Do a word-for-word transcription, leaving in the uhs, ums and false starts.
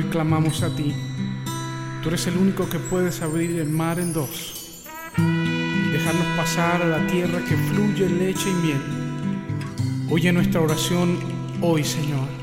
Clamamos a ti. Tú eres el único que puedes abrir el mar en dos y dejarnos pasar a la tierra que fluye leche y miel. Oye nuestra oración hoy, Señor.